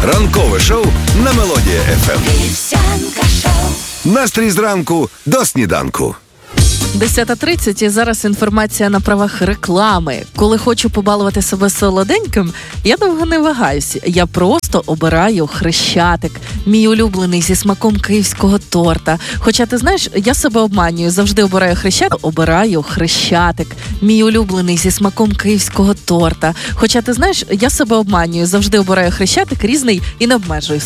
Ранкове шоу на Мелодія ФМ. Вівсянка шоу. Настрій зранку до сніданку. 10:30 і зараз інформація на правах реклами. Коли хочу побалувати себе солоденьким, я довго не вагаюсь. Я просто обираю Хрещатик. Мій улюблений зі смаком київського торта. Хоча, ти знаєш, я себе обманюю. Завжди обираю Хрещатик. Мій улюблений зі смаком київського торта. Хоча, ти знаєш, я себе обманюю. Завжди обираю Хрещатик різний і не обмежую